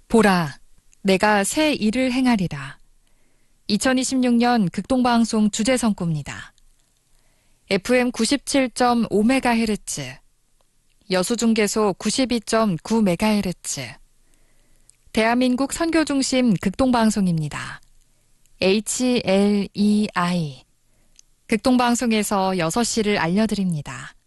보라, 내가 새 일을 행하리라. 2026년 극동방송 주제선구입니다. FM 97.5MHz, 여수중계소 92.9MHz, 대한민국 선교중심 극동방송입니다. HLEI, 극동방송에서 6시를 알려드립니다.